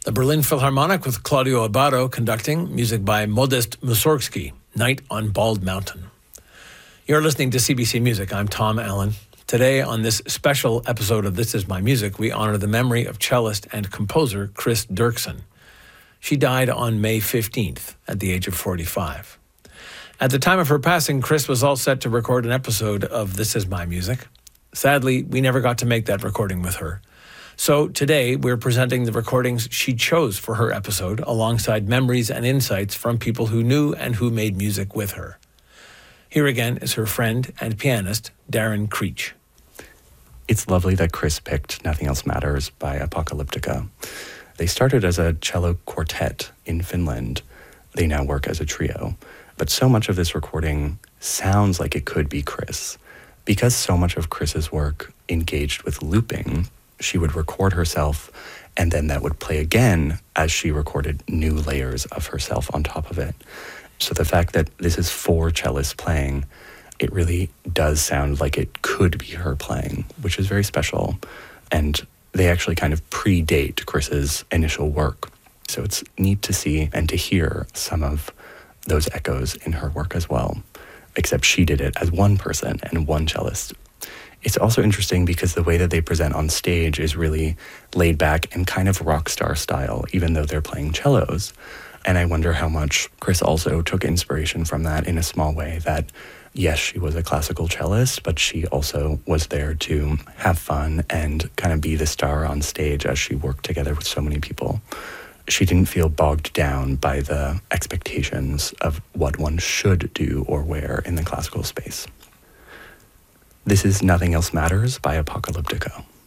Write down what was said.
The Berlin Philharmonic with Claudio Abbado conducting, music by Modest Mussorgsky, Night on Bald Mountain. You're listening to CBC Music. I'm Tom Allen. Today, on this special episode of This Is My Music, we honor the memory of cellist and composer Chris Dirksen. She died on May 15th at the age of 45. At the time of her passing, Chris was all set to record an episode of This Is My Music. Sadly, we never got to make that recording with her. So today, we're presenting the recordings she chose for her episode, alongside memories and insights from people who knew and who made music with her. Here again is her friend and pianist, Darren Creech. It's lovely that Chris picked Nothing Else Matters by Apocalyptica. They started as a cello quartet in Finland. They now work as a trio. But so much of this recording sounds like it could be Chris. Because so much of Chris's work engaged with looping, she would record herself, and then that would play again as she recorded new layers of herself on top of it. So the fact that this is 4 cellists playing, it really does sound like it could be her playing, which is very special. And they actually kind of predate Chris's initial work. So it's neat to see and to hear some of those echoes in her work as well, except she did it as one person and one cellist. It's also interesting because the way that they present on stage is really laid back and kind of rock star style, even though they're playing cellos. And I wonder how much Chris also took inspiration from that in a small way, that yes, she was a classical cellist, but she also was there to have fun and kind of be the star on stage as she worked together with so many people. She didn't feel bogged down by the expectations of what one should do or wear in the classical space. This is Nothing Else Matters by Apocalyptica.